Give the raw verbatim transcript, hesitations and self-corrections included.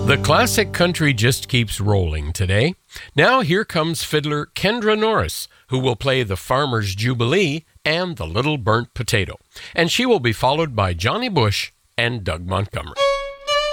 The classic country just keeps rolling today. Now here comes fiddler Kendra Norris, who will play the Farmer's Jubilee and the Little Burnt Potato. And she will be followed by Johnny Bush and Doug Montgomery.